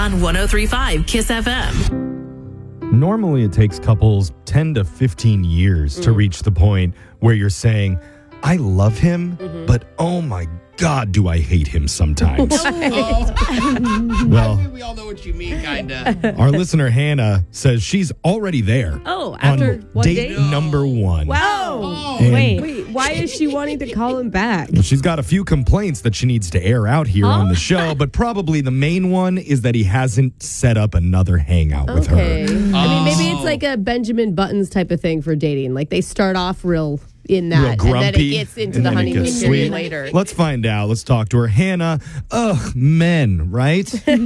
on 103.5 Kiss FM. Normally, it takes couples 10 to 15 years to reach the point where you're saying, I love him, but oh my God, do I hate him sometimes. Well, I think we all know what you mean, kind of. our listener, Hannah, says she's already there. Oh, after on one date date? number one. Wow. Oh, And Wait, why is she wanting to call him back? she's got a few complaints that she needs to air out here on the show, but probably the main one is that he hasn't set up another hangout with Okay. her. I mean, maybe it's like a Benjamin Buttons type of thing for dating. Like they start off real in Real that, and grumpy, then it gets into and the then it honeymoon gets period sweet. later. Let's find out. Let's talk to her. Hannah, men, right?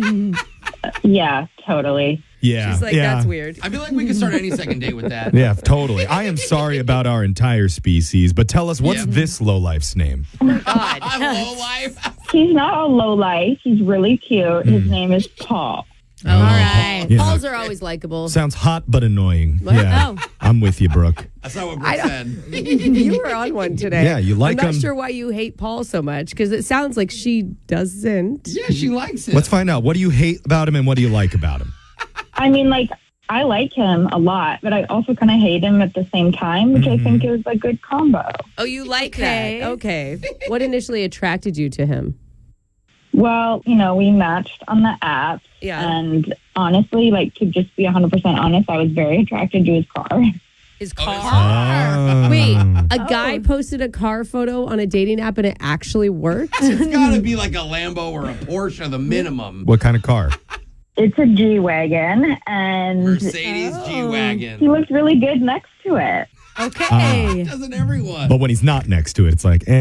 Yeah, totally. Yeah. She's like, yeah. that's weird. I feel like we could start any second date with that. Yeah, totally. I am sorry about our entire species, but tell us, what's Yeah. this lowlife's name? God. Low life. He's not a low life. He's really cute. His name is Paul. All right. Yeah. Pauls are always likable. Sounds hot but annoying. What? Yeah, Oh. I'm with you, Brooke. That's not what Brooke said. You were on one today. Yeah, you like I'm not him. sure why you hate Paul so much because it sounds like she doesn't. Yeah, she likes it. Let's find out. What do you hate about him and what do you like about him? I mean, like, I like him a lot, but I also kind of hate him at the same time, which I think is a good combo. Oh, you like Okay. that? Okay. What initially attracted you to him? Well, you know, we matched on the apps. Yeah. And honestly, like, to just be 100% honest, I was very attracted to his car. His Oh, car. his car. Wait, a guy posted a car photo on a dating app and it actually worked? It's got to be like a Lambo or a Porsche, the minimum. What kind of car? It's a G-Wagon, and Mercedes he G-Wagon. looked really good next to it. Okay. Doesn't everyone? But when he's not next to it, it's like,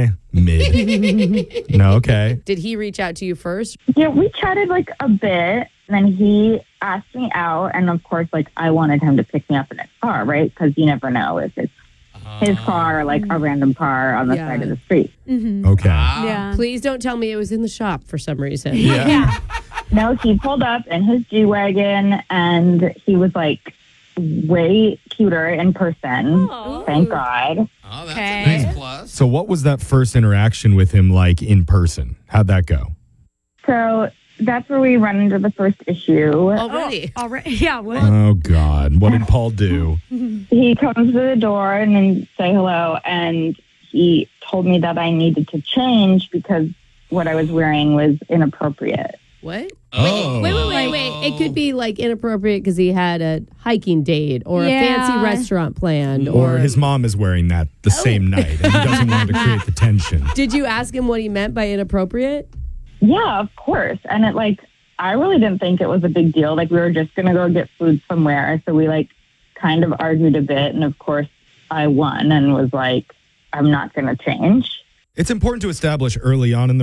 mid. No, okay. Did he reach out to you first? Yeah, we chatted, like, a bit, and then he asked me out, and of course, like, I wanted him to pick me up in his car, right? Because you never know if it's his car or, like, a random car on the Yeah. side of the street. Okay. Yeah. Please don't tell me it was in the shop for some reason. Yeah. No, he pulled up in his G-Wagon, and he was, like, way cuter in person. Thank God. Oh, that's Okay. a nice plus. So what was that first interaction with him like in person? How'd that go? So that's where we run into the first issue. Already. All right. Yeah. What? Oh, God. What did Paul do? He comes to the door and then say hello, and he told me that I needed to change because what I was wearing was inappropriate. What? Oh. Wait. It could be like inappropriate because he had a hiking date or a fancy Yeah. restaurant planned. Or his mom is wearing that the same night and he doesn't want to create the tension. Did you ask him what he meant by inappropriate? Yeah, of course. And it, like, I really didn't think it was a big deal. Like, we were just going to go get food somewhere. So we, like, kind of argued a bit. And of course, I won and was like, I'm not going to change. It's important to establish early on in the